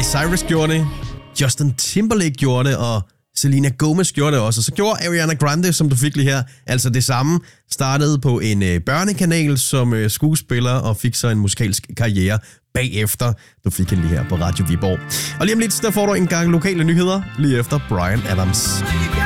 Miley Cyrus gjorde det, Justin Timberlake gjorde det, og Selena Gomez gjorde det også. Og så gjorde Ariana Grande, som du fik lige her, altså det samme. Startede på en børnekanal som skuespiller og fik så en musikalsk karriere bagefter. Du fik hende lige her på Radio Viborg. Og lige om lidt, der får du en gang lokale nyheder lige efter Bryan Adams.